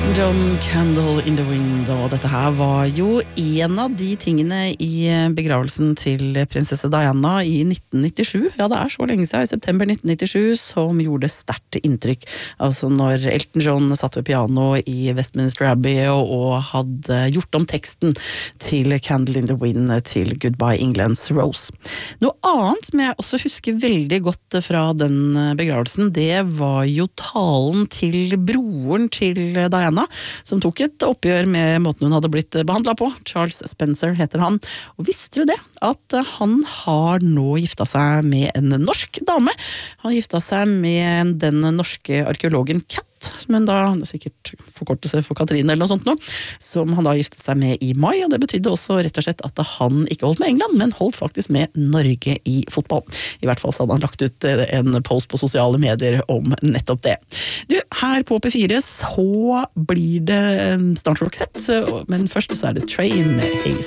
Elton John, Candle in the Wind, og dette her var jo en av de tingene i begravelsen til prinsesse Diana i 1997. Ja, det er så lenge siden, i september 1997, som gjorde sterkt inntrykk. Altså når Elton John satt ved piano i Westminster Abbey og hadde gjort om teksten til Candle in the Wind til Goodbye England's Rose. Noe annet som jeg også husker veldig godt fra den begravelsen, det var jo talen til broren til Diana, som tok et oppgjør med måten hun hadde blitt behandlet på. Charles Spencer heter han. Og visste du det, at han har nå gifta seg med en norsk dame? Han gifta seg med den norske arkeologen Kat, som hun da, det er sikkert forkortelse for Katrine eller noe sånt nå, som han da giftet seg med i mai, og det betydde også rett og slett at han ikke holdt med England, men holdt faktisk med Norge i fotball. I hvert fall så hadde han lagt ut en post på sosiale medier om nettopp det. Du, her på P4 så blir det snart Roxette, men først så er det Train med Haze.